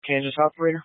Kansas operator.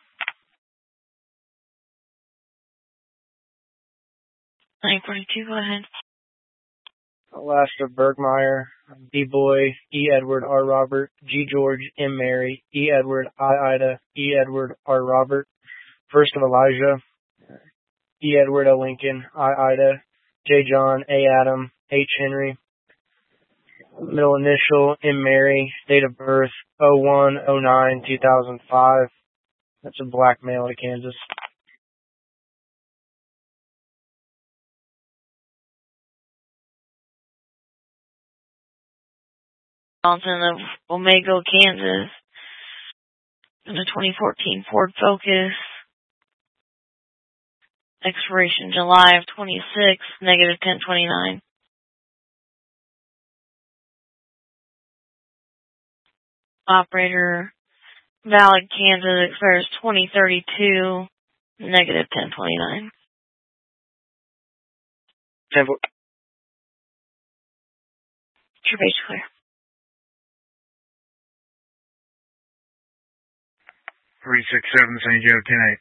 942, go ahead. Alaska Bergmeyer, B. Boy, E. Edward, R. Robert, G. George, M. Mary, E. Edward, I. Ida, E. Edward, R. Robert. First of Elijah, E. Edward, L. Lincoln, I. Ida, J. John, A. Adam, H. Henry. Middle initial, M. Mary. Date of birth, 01/09/2005. That's a black male to Kansas. Johnson of Omega, Kansas. And a 2014 Ford Focus. Expiration July of 26, negative 1029. Operator, valid Kansas, expires 2032, negative 1029. 10-4. True base clear. 367, San Diego, 10-8.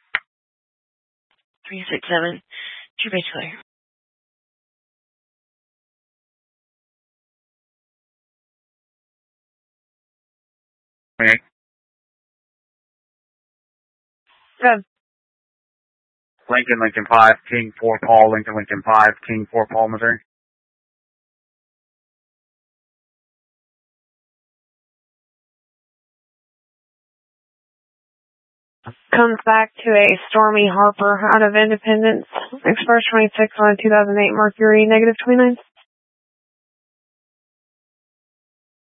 367, true base clear. Okay. Good. Lincoln 5, King 4 Paul, Lincoln 5, King 4 Paul, Missouri. Comes back to a Stormy Harper out of Independence, expires 26/2008, Mercury, negative 29.